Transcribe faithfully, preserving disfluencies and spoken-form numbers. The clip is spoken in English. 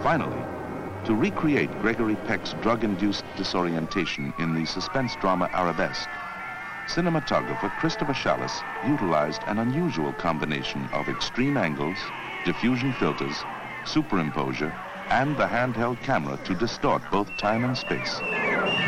Finally, to recreate Gregory Peck's drug-induced disorientation in the suspense drama Arabesque, cinematographer Christopher Shallis utilized an unusual combination of extreme angles, diffusion filters, superimposure, and the handheld camera to distort both time and space.